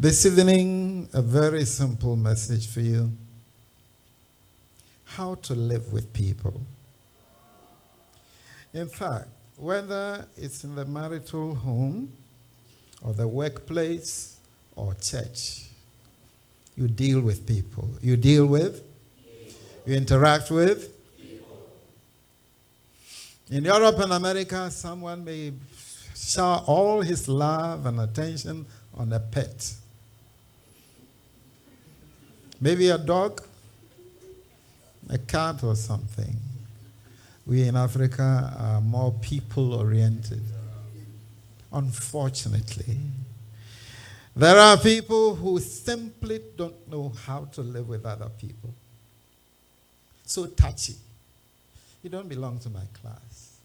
This evening, a very simple message for you. How to live with people. In fact, whether it's in the marital home or the workplace or church, you deal with people. You deal with, you interact with. In Europe and America, someone may shower all his love and attention on a pet. Maybe a dog, a cat or something. We in Africa are more people-oriented. Unfortunately. There are people who simply don't know how to live with other people. So touchy. You don't belong to my class.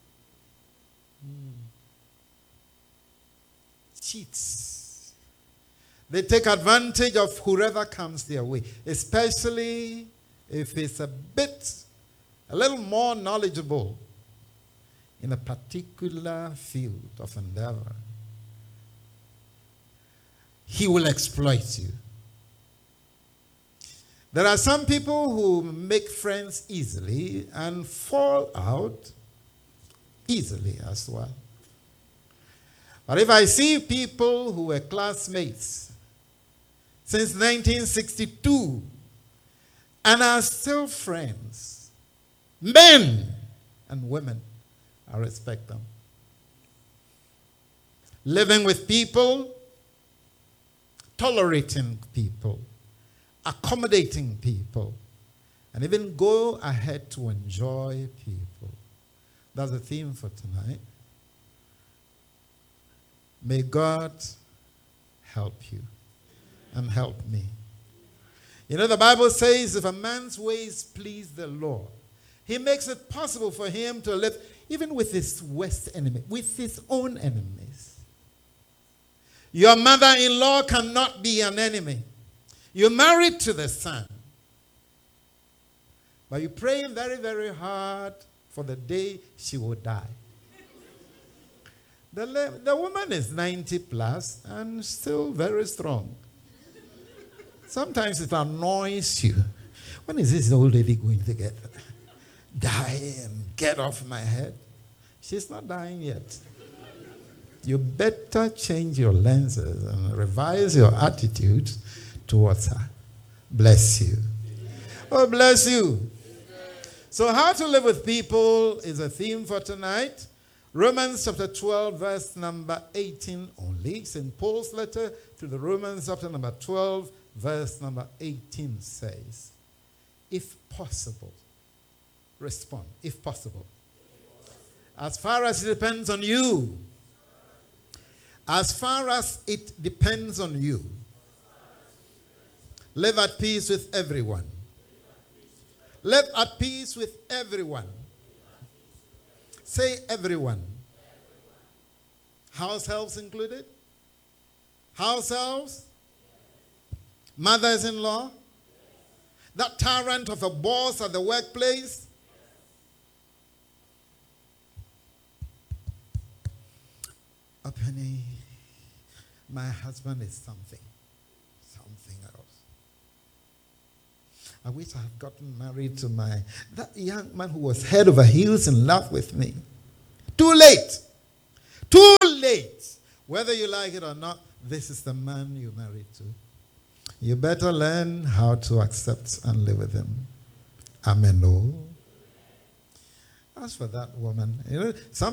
Cheats. They take advantage of whoever comes their way, especially if it's a little more knowledgeable in a particular field of endeavor. He will exploit you. There are some people who make friends easily and fall out easily as well. But if I see people who were classmates since 1962 and are still friends, men and women, I respect them. Living with people, tolerating people, accommodating people, and even go ahead to enjoy people. That's the theme for tonight. May God help you and help me. You know, the Bible says if a man's ways please the Lord, he makes it possible for him to live even with his worst enemy, with his own enemies. Your mother-in-law cannot be an enemy. You're married to the son. But you're praying very, very hard for the day she will die. The woman is 90 plus and still very strong. Sometimes it annoys you. When is this old lady going to die and get off my head? She's not dying yet. You better change your lenses and revise your attitude towards her. Bless you. Oh, bless you. So how to live with people is a theme for tonight. Romans chapter 12, verse number 18 only. St. Paul's letter to the Romans chapter number 12, verse number 18 says, if possible, respond, if possible. As far as it depends on you, as far as it depends on you, live at peace with everyone. Live at peace with everyone. Say everyone. House helps included? House helps? Mothers-in-law? That tyrant of a boss at the workplace? A penny. My husband is something else. I wish I had gotten married to that young man who was head over heels in love with me. Too late. Too late. Whether you like it or not, this is the man you married to. You better learn how to accept and live with him. Amen. Oh. As for that woman, some